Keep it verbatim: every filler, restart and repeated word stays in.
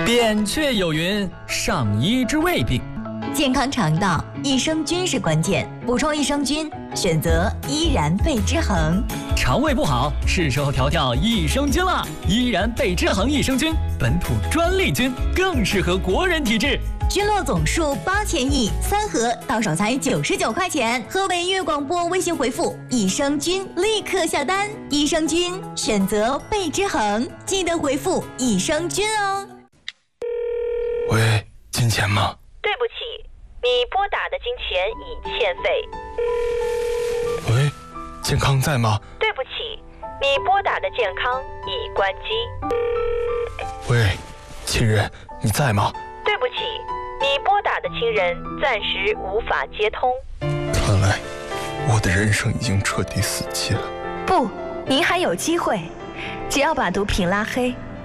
扁鹊有云：上医治未病。 健康肠道，益生菌是关键，补充益生菌，选择依然贝之恒。 肠胃不好，是时候调调益生菌了。依然贝之恒益生菌，本土专利菌，更适合国人体质。 菌落总数八千亿，三盒到手才九十九块钱。河北音乐广播微信回复益生菌，立刻下单。益生菌选择贝之恒，记得回复益生菌哦。 喂，金钱吗？ 对不起，你拨打的金钱已欠费。 喂，健康在吗？ 对不起，你拨打的健康已关机。 喂，亲人，你在吗？ 对不起，你拨打的亲人暂时无法接通。 看来我的人生已经彻底死寂了。 不，您还有机会，只要把毒品拉黑，